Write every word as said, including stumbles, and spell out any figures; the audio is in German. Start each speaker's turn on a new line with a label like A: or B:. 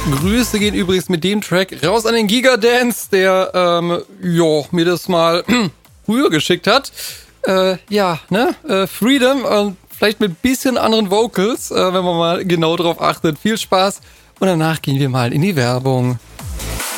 A: Grüße gehen übrigens mit dem Track raus an den Gigadance, der ähm, jo, mir das mal früher geschickt hat. Äh, ja, ne? Äh, Freedom und vielleicht mit ein bisschen anderen Vocals, äh, wenn man mal genau drauf achtet. Viel Spaß und danach gehen wir mal in die Werbung.